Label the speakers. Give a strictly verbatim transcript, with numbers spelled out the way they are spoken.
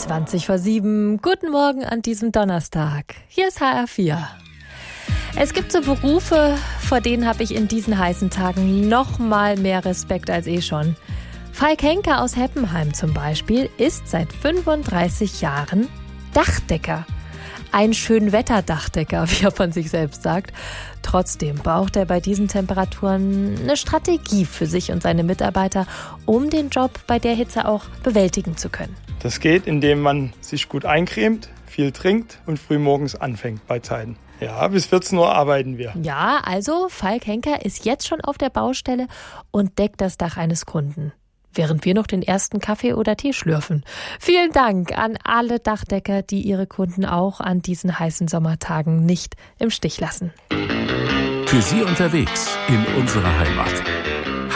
Speaker 1: zwanzig vor sieben. Guten Morgen an diesem Donnerstag. Hier ist H R vier. Es gibt so Berufe, vor denen habe ich in diesen heißen Tagen noch mal mehr Respekt als eh schon. Falk Henker aus Heppenheim zum Beispiel ist seit fünfunddreißig Jahren Dachdecker. Ein Schönwetterdachdecker, wie er von sich selbst sagt. Trotzdem braucht er bei diesen Temperaturen eine Strategie für sich und seine Mitarbeiter, um den Job bei der Hitze auch bewältigen zu können.
Speaker 2: Das geht, indem man sich gut eincremt, viel trinkt und früh morgens anfängt bei Zeiten. Ja, bis vierzehn Uhr arbeiten wir.
Speaker 1: Ja, also Falk Henker ist jetzt schon auf der Baustelle und deckt das Dach eines Kunden, während wir noch den ersten Kaffee oder Tee schlürfen. Vielen Dank an alle Dachdecker, die ihre Kunden auch an diesen heißen Sommertagen nicht im Stich lassen.
Speaker 3: Für Sie unterwegs in unserer Heimat.